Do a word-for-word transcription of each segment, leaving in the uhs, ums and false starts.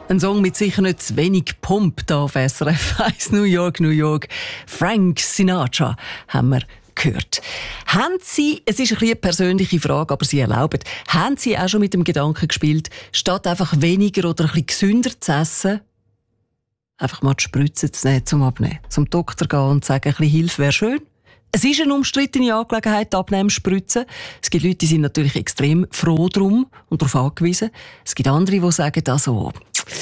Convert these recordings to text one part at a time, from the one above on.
Ein Song mit sicher nicht zu wenig Pump da auf S R F eins New York, New York. Frank Sinatra haben wir gehört. Haben Sie, es ist ein bisschen eine persönliche Frage, aber Sie erlauben, haben Sie auch schon mit dem Gedanken gespielt, statt einfach weniger oder ein bisschen gesünder zu essen, einfach mal die Spritze zu nehmen zum Abnehmen? Zum Doktor gehen und sagen, ein bisschen Hilfe wäre schön? Es ist eine umstrittene Angelegenheit, Abnehmen, Spritzen. Es gibt Leute, die sind natürlich extrem froh drum und darauf angewiesen. Es gibt andere, die sagen, also,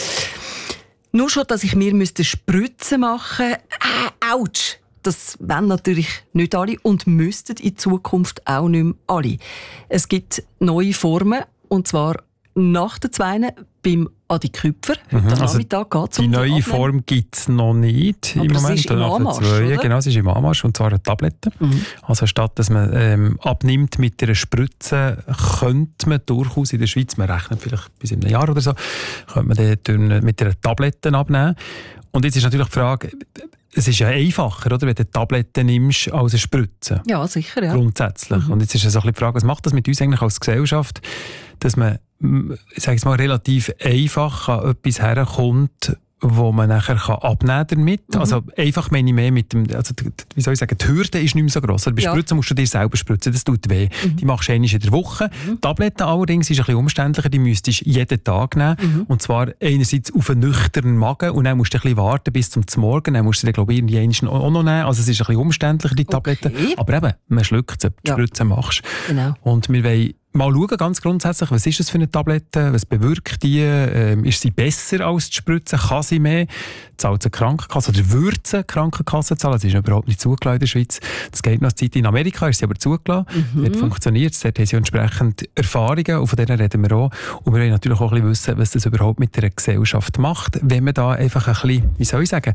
nur schon, dass ich mir Spritzen machen müsste, äh, ouch. Das wollen natürlich nicht alle und müssten in Zukunft auch nicht mehr alle. Es gibt neue Formen, und zwar nach der Zweine beim Adi Küpfer. Heute mhm, am also Nachmittag geht's um die neue Abnehmen. Form gibt es noch nicht aber im Moment. Es ist im Anmarsch, oder? Genau, es ist im Anmarsch, und zwar eine Tablette. Mhm. Also statt dass man ähm, abnimmt mit einer Spritze, könnte man durchaus in der Schweiz, man rechnet vielleicht bis in einem Jahr oder so, könnte man dann mit einer Tablette abnehmen. Und jetzt ist natürlich die Frage, es ist ja einfacher, oder, wenn du Tabletten nimmst als eine Spritze. Ja, sicher, ja. Grundsätzlich. Mhm. Und jetzt ist es so ein bisschen die Frage, was macht das mit uns eigentlich als Gesellschaft, dass man, ich sage es mal, relativ einfach an etwas herkommt, wo man nachher abnehmen damit. Mhm. Also einfach meine ich mehr mit dem, also wie soll ich sagen, die Hürde ist nicht mehr so gross. Bei ja. Spritzen musst du dir selber spritzen, das tut weh. Mhm. Die machst du einmal in der Woche. Mhm. Tabletten allerdings ist ein bisschen umständlicher, die müsstest du jeden Tag nehmen. Mhm. Und zwar einerseits auf einen nüchternen Magen und dann musst du ein bisschen warten bis zum Morgen. Dann musst du dir, glaube ich, irgendwie auch noch nehmen. Also es ist ein bisschen umständlicher, die Tabletten. Okay. Aber eben, man schluckt sie, die ja. Spritze machst. Genau. Und wir wollen mal schauen, ganz grundsätzlich, was ist das für eine Tablette, was bewirkt die, ähm, ist sie besser als die Spritze, kann sie mehr, zahlt sie Krankenkasse oder würde sie Krankenkasse zahlen, das ist überhaupt nicht zugelassen in der Schweiz, das geht noch eine Zeit, in Amerika ist sie aber zugelassen, mhm. dort funktioniert es, dort haben sie entsprechend Erfahrungen und von denen reden wir auch und wir wollen natürlich auch ein bisschen wissen, was das überhaupt mit der Gesellschaft macht, wenn man da einfach ein bisschen, wie soll ich sagen,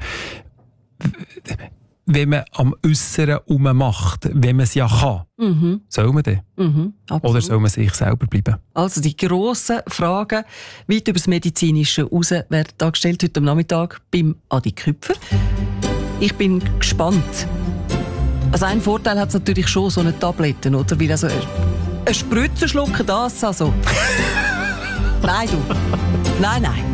wenn man am Äusseren rummacht, wenn man es ja kann, mhm. soll man dann? Mhm, oder soll man sich selber bleiben? Also die grossen Fragen weit über das Medizinische raus werden da gestellt heute am Nachmittag beim Adi Küpfer. Ich bin gespannt. Also ein Vorteil hat es natürlich schon, so eine Tablette, oder? Weil also eine Spritze schlucken, das also... Nein, du. Nein, nein.